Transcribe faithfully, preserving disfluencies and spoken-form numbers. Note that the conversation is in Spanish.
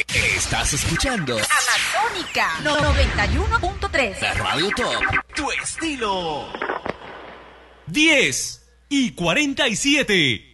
Estás escuchando Amazónica noventa y uno punto tres. La Radio Top. Tu estilo. diez y cuarenta y siete.